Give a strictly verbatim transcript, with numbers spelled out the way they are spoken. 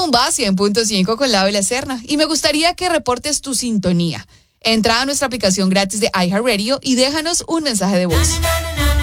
Rumba cien punto cinco con Lau y la Serna. Y me gustaría que reportes tu sintonía. Entra a nuestra aplicación gratis de iHeartRadio y déjanos un mensaje de voz.